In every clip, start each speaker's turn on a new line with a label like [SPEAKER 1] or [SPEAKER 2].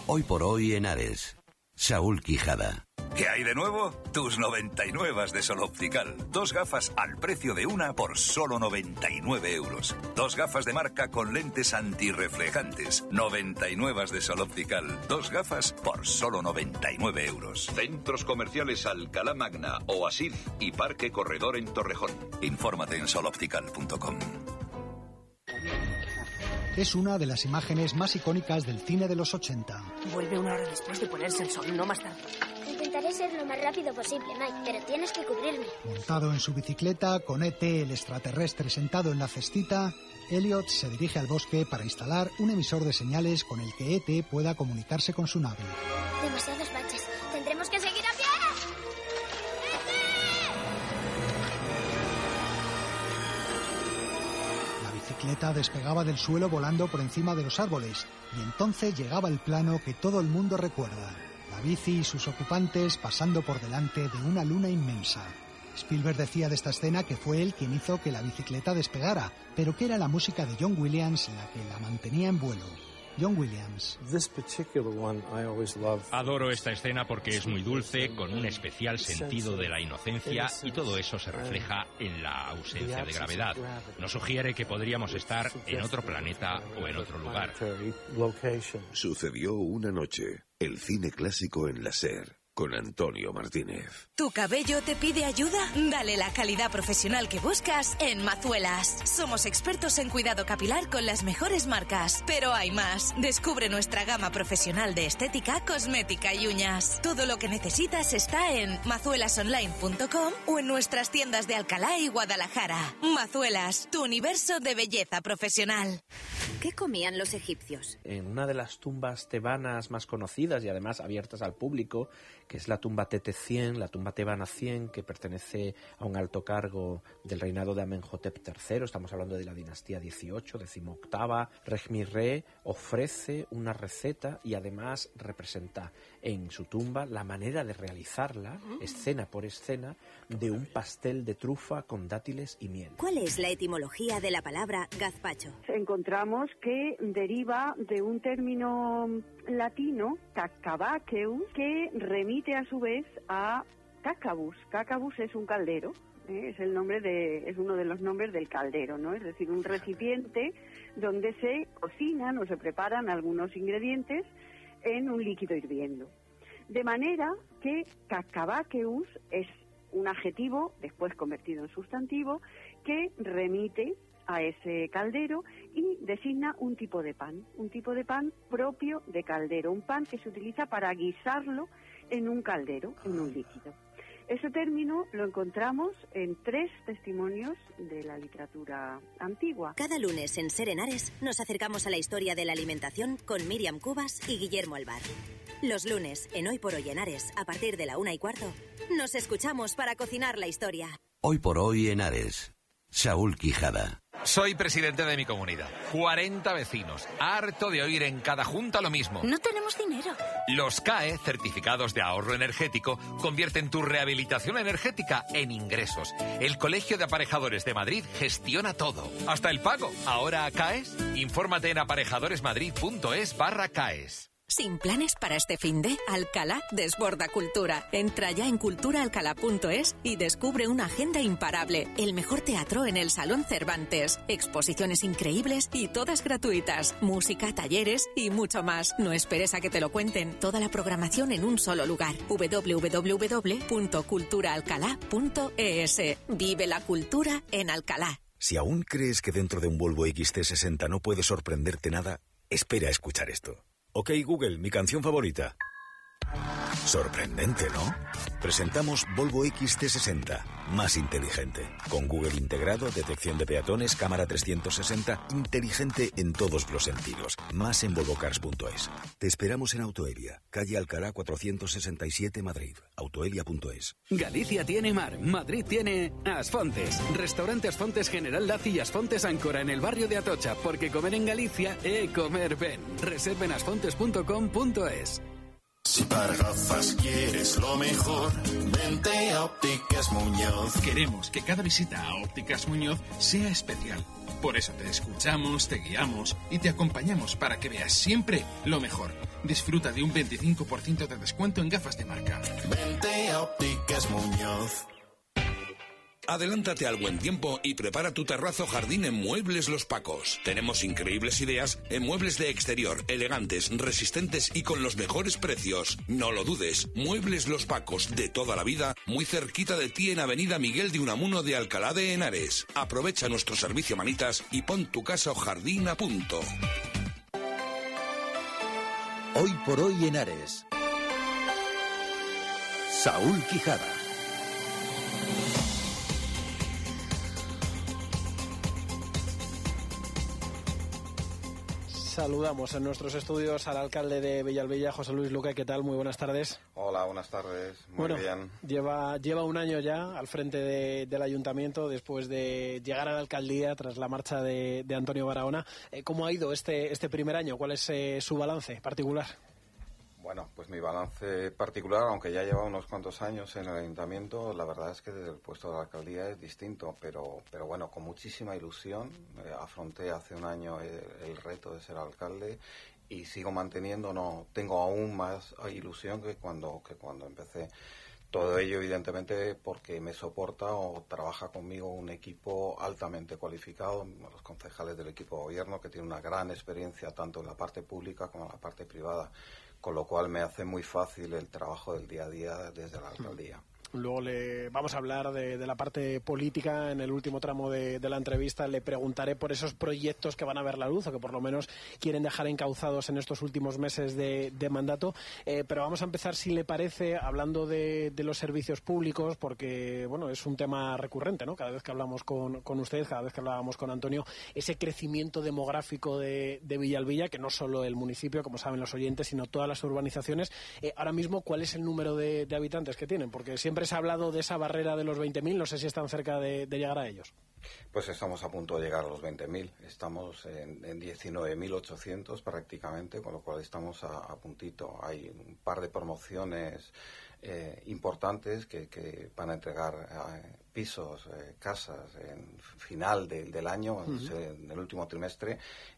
[SPEAKER 1] Hoy por hoy en Ares. Saúl Quijada.
[SPEAKER 2] ¿Qué hay de nuevo? Tus 99 de Sol Optical. 2 gafas al precio de una por solo 99 euros. 2 gafas de marca con lentes antirreflejantes. 99 de Sol Optical. 2 gafas por solo 99 euros. Centros comerciales Alcalá Magna, Oasis y Parque Corredor en Torrejón. Infórmate en soloptical.com.
[SPEAKER 3] Es una de las imágenes más icónicas del cine de los 80.
[SPEAKER 4] Vuelve una hora después de ponerse el sol, no más tarde.
[SPEAKER 5] Intentaré ser lo más rápido posible, Mike, pero tienes que cubrirme.
[SPEAKER 3] Montado en su bicicleta, con E.T., el extraterrestre, sentado en la cestita, Elliot se dirige al bosque para instalar un emisor de señales con el que E.T. pueda comunicarse con su nave.
[SPEAKER 5] Demasiados baches. Tendremos que seguir a pie.
[SPEAKER 3] La bicicleta despegaba del suelo volando por encima de los árboles, y entonces llegaba el plano que todo el mundo recuerda. La bici y sus ocupantes pasando por delante de una luna inmensa. Spielberg decía de esta escena que fue él quien hizo que la bicicleta despegara, pero que era la música de John Williams la que la mantenía en vuelo. John Williams.
[SPEAKER 6] Adoro esta escena porque es muy dulce, con un especial sentido de la inocencia, y todo eso se refleja en la ausencia de gravedad. Nos sugiere que podríamos estar en otro planeta o en otro lugar.
[SPEAKER 7] Sucedió una noche. El cine clásico en la SER. Con Antonio Martínez.
[SPEAKER 8] ¿Tu cabello te pide ayuda? Dale la calidad profesional que buscas en Mazuelas. Somos expertos en cuidado capilar con las mejores marcas. Pero hay más. Descubre nuestra gama profesional de estética, cosmética y uñas. Todo lo que necesitas está en mazuelasonline.com o en nuestras tiendas de Alcalá y Guadalajara. Mazuelas, tu universo de belleza profesional.
[SPEAKER 9] ¿Qué comían los egipcios?
[SPEAKER 10] En una de las tumbas tebanas más conocidas y además abiertas al público, que es la tumba Tete 100, la tumba tebana 100, que pertenece a un alto cargo del reinado de Amenhotep III, estamos hablando de la dinastía 18, 18ª, Regmi-Re ofrece una receta y además representa en su tumba la manera de realizarla, escena por escena, de un pastel de trufa con dátiles y miel.
[SPEAKER 9] ¿Cuál es la etimología de la palabra gazpacho?
[SPEAKER 11] Encontramos que deriva de un término latino, cacabaceus, que remite a su vez a cacabus. Cacabus es un caldero, es uno de los nombres del caldero, ¿no? Es decir, un recipiente donde se cocinan o se preparan algunos ingredientes en un líquido hirviendo. De manera que cacabaceus es un adjetivo, después convertido en sustantivo, que remite a ese caldero y designa un tipo de pan propio de caldero, un pan que se utiliza para guisarlo en un caldero, en un líquido. Ese término lo encontramos en 3 testimonios de la literatura antigua.
[SPEAKER 9] Cada lunes en Ser en Ares nos acercamos a la historia de la alimentación con Míriam Cubas y Guillermo Alvar. Los lunes, en Hoy por Hoy en Ares, a partir de la 1:15, nos escuchamos para cocinar la historia.
[SPEAKER 1] Hoy por hoy en Ares. Saúl Quijada.
[SPEAKER 12] Soy presidente de mi comunidad. 40 vecinos. Harto de oír en cada junta lo mismo.
[SPEAKER 4] No tenemos dinero.
[SPEAKER 12] Los CAE, certificados de ahorro energético, convierten tu rehabilitación energética en ingresos. El Colegio de Aparejadores de Madrid gestiona todo. Hasta el pago. ¿Ahora CAES? Infórmate en aparejadores.madrid.es/CAES.
[SPEAKER 8] Sin planes para este finde, Alcalá desborda cultura. Entra ya en culturaalcalá.es y descubre una agenda imparable. El mejor teatro en el Salón Cervantes. Exposiciones increíbles y todas gratuitas. Música, talleres y mucho más. No esperes a que te lo cuenten. Toda la programación en un solo lugar. www.culturaalcalá.es. Vive la cultura en Alcalá.
[SPEAKER 13] Si aún crees que dentro de un Volvo XT60 no puede sorprenderte nada, espera a escuchar esto. Ok, Google, mi canción favorita. Sorprendente, ¿no? Presentamos Volvo XT60, más inteligente. Con Google integrado, detección de peatones, cámara 360, inteligente en todos los sentidos. Más en volvocars.es. Te esperamos en Autoelia, calle Alcalá 467, Madrid. Autoelia.es.
[SPEAKER 14] Galicia tiene mar, Madrid tiene Asfontes. Restaurante Asfontes General Laci y Asfontes Áncora en el barrio de Atocha, porque comer en Galicia es comer ben. Reserven asfontes.com.es.
[SPEAKER 15] Si para gafas quieres lo mejor, vente a Ópticas Muñoz.
[SPEAKER 16] Queremos que cada visita a Ópticas Muñoz sea especial. Por eso te escuchamos, te guiamos y te acompañamos para que veas siempre lo mejor. Disfruta de un 25% de descuento en gafas de marca.
[SPEAKER 15] Vente a Ópticas Muñoz.
[SPEAKER 17] Adelántate al buen tiempo y prepara tu terrazo jardín en Muebles Los Pacos. Tenemos increíbles ideas en muebles de exterior, elegantes, resistentes y con los mejores precios. No lo dudes, Muebles Los Pacos, de toda la vida, muy cerquita de ti en Avenida Miguel de Unamuno de Alcalá de Henares. Aprovecha nuestro servicio manitas y pon tu casa o jardín a punto.
[SPEAKER 1] Hoy por hoy Henares. Saúl Quijada.
[SPEAKER 18] Saludamos en nuestros estudios al alcalde de Villalbilla, José Luis Luque. ¿Qué tal? Muy buenas tardes.
[SPEAKER 19] Hola, buenas tardes. Muy bien.
[SPEAKER 18] Lleva un año ya al frente del ayuntamiento después de llegar a la alcaldía tras la marcha de Antonio Barahona. ¿Cómo ha ido este primer año? ¿Cuál es su balance particular?
[SPEAKER 19] Bueno, pues mi balance particular, aunque ya lleva unos cuantos años en el ayuntamiento, la verdad es que desde el puesto de la alcaldía es distinto, pero bueno, con muchísima ilusión. Afronté hace un año el reto de ser alcalde y sigo manteniendo, tengo aún más ilusión que cuando empecé. Todo ello, evidentemente, porque me soporta o trabaja conmigo un equipo altamente cualificado, los concejales del equipo de gobierno, que tienen una gran experiencia tanto en la parte pública como en la parte privada, con lo cual me hace muy fácil el trabajo del día a día desde la alcaldía.
[SPEAKER 18] Luego vamos a hablar de la parte política en el último tramo de la entrevista. Le preguntaré por esos proyectos que van a ver la luz o que por lo menos quieren dejar encauzados en estos últimos meses de mandato. Pero vamos a empezar, si le parece, hablando de los servicios públicos, porque bueno, es un tema recurrente, ¿no? Cada vez que hablamos con usted, cada vez que hablábamos con Antonio, ese crecimiento demográfico de Villalbilla, que no solo el municipio, como saben los oyentes, sino todas las urbanizaciones. Ahora mismo, ¿cuál es el número de habitantes que tienen? Porque siempre se ha hablado de esa barrera de los 20.000, no sé si están cerca de llegar a ellos.
[SPEAKER 19] Pues estamos a punto de llegar a los 20.000, estamos en 19.800 prácticamente, con lo cual estamos a puntito. Hay un par de promociones importantes que van a entregar pisos, casas en final del año, en el último trimestre,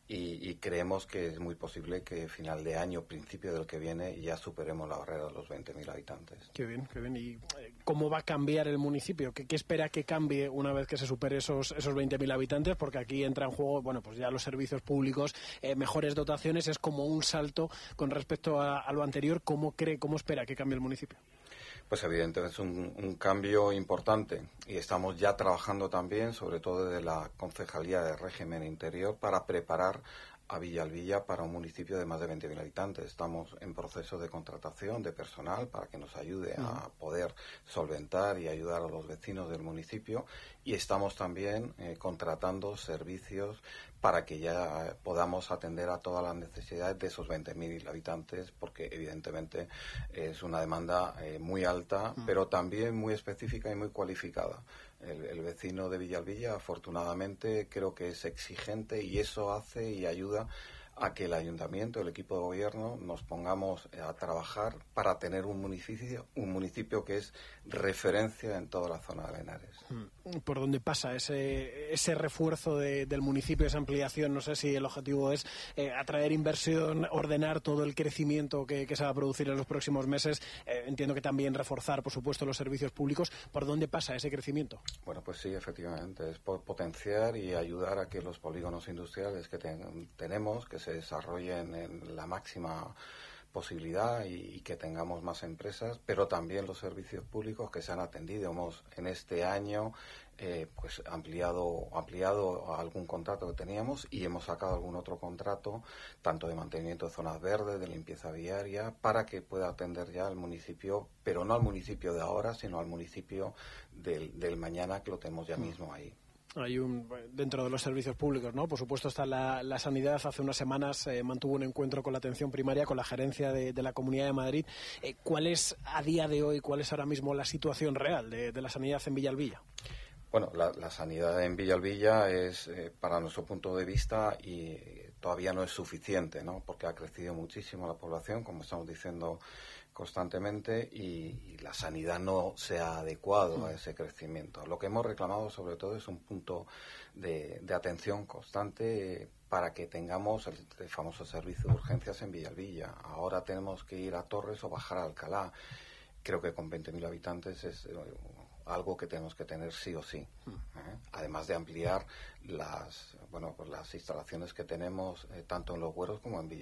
[SPEAKER 19] y creemos que es muy posible que final de año, principio del que viene, ya superemos la barrera de los 20.000 habitantes.
[SPEAKER 18] Qué bien, qué bien. ¿Y cómo va a cambiar el municipio? ¿Qué espera que cambie una vez que se supere esos 20.000 habitantes? Porque aquí entra en juego, bueno, pues ya los servicios públicos, mejores dotaciones, es como un salto con respecto a lo anterior. ¿Cómo espera que cambie el municipio?
[SPEAKER 19] Pues evidentemente es un cambio importante y estamos ya trabajando también, sobre todo desde la Concejalía de Régimen Interior, para preparar a Villalbilla para un municipio de más de 20.000 habitantes. Estamos en proceso de contratación de personal para que nos ayude a poder solventar y ayudar a los vecinos del municipio, y estamos también contratando servicios para que ya podamos atender a todas las necesidades de esos 20.000 habitantes, porque evidentemente es una demanda muy alta, pero también muy específica y muy cualificada. El vecino de Villalbilla, afortunadamente, creo que es exigente, y eso hace y ayuda a que el ayuntamiento, el equipo de gobierno, nos pongamos a trabajar para tener un municipio que es referencia en toda la zona de Henares.
[SPEAKER 18] ¿Por dónde pasa ese refuerzo del municipio, esa ampliación? No sé si el objetivo es atraer inversión, ordenar todo el crecimiento que se va a producir en los próximos meses. Entiendo que también reforzar, por supuesto, los servicios públicos. ¿Por dónde pasa ese crecimiento?
[SPEAKER 19] Bueno, pues sí, efectivamente. Es potenciar y ayudar a que los polígonos industriales que tenemos, que se desarrollen en la máxima posibilidad y que tengamos más empresas, pero también los servicios públicos que se han atendido. Hemos en este año pues ampliado algún contrato que teníamos, y hemos sacado algún otro contrato, tanto de mantenimiento de zonas verdes, de limpieza viaria, para que pueda atender ya al municipio, pero no al municipio de ahora, sino al municipio del mañana, que lo tenemos ya mismo ahí.
[SPEAKER 18] Hay dentro de los servicios públicos, ¿no? Por supuesto está la sanidad. Hace unas semanas mantuvo un encuentro con la atención primaria, con la gerencia de la Comunidad de Madrid. ¿Cuál es a día de hoy, cuál es ahora mismo la situación real de la sanidad en Villalbilla?
[SPEAKER 19] Bueno, la sanidad en Villalbilla es, para nuestro punto de vista, y todavía no es suficiente, ¿no? Porque ha crecido muchísimo la población, como estamos diciendo constantemente, y la sanidad no se ha adecuado a ese crecimiento. Lo que hemos reclamado sobre todo es un punto de atención constante para que tengamos el famoso servicio de urgencias en Villalbilla. Ahora tenemos que ir a Torres o bajar a Alcalá. Creo que con 20.000 habitantes es algo que tenemos que tener sí o sí. Además de ampliar las instalaciones que tenemos tanto en Los Güeros como en Villalbilla.